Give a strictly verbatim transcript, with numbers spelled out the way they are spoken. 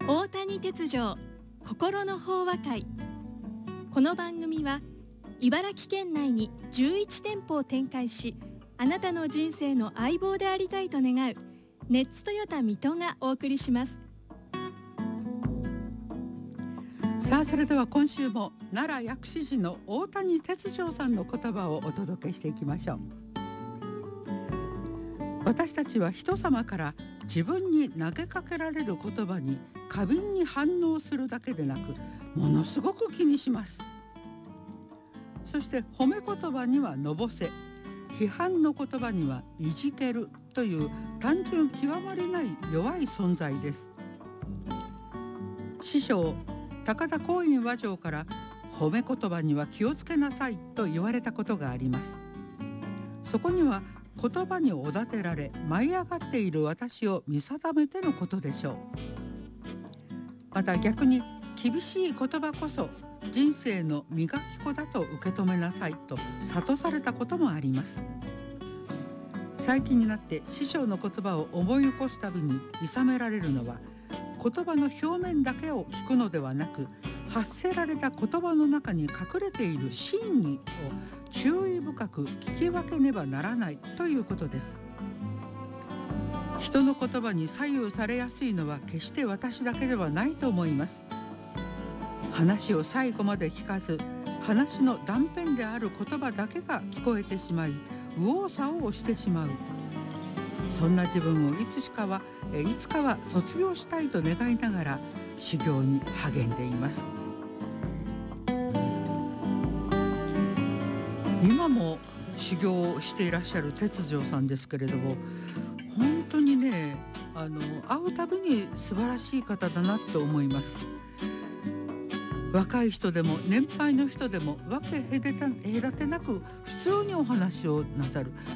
大谷哲郎心の法話会。この番組は茨城県内にじゅういち店舗を展開し、あなたの人生の相棒でありたいと願うネッツトヨタ水戸がお送りします。 さあ、それでは今週も奈良薬師寺の大谷哲郎さんの言葉をお届けしていきましょう。私たちは人様から自分に投げかけられる言葉に過敏に反応するだけでなく、ものすごく気にします。そして褒め言葉にはのぼせ、批判の言葉にはいじけるという単純極まりない弱い存在です。師匠高田光院和上から褒め言葉には気をつけなさいと言われたことがあります。そこには言葉におだてられ舞い上がっている私を見定めてのことでしょう。また逆に厳しい言葉こそ人生の磨き粉だと受け止めなさいと諭されたこともあります。最近になって師匠の言葉を思い起こすたびに諌められるのは、言葉の表面だけを聞くのではなく、発せられた言葉の中に隠れている真意を注意深く聞き分けねばならないということです。人の言葉に左右されやすいのは決して私だけではないと思います。話を最後まで聞かず、話の断片である言葉だけが聞こえてしまい、右往左往してしまう。そんな自分をいつしかはいつかは卒業したいと願いながら修行に励んでいます。今も修行をしていらっしゃる哲郎さんですけれども、本当にね、あの会うたびに素晴らしい方だなと思います。若い人でも年配の人でも分け隔てなく普通にお話をなさる、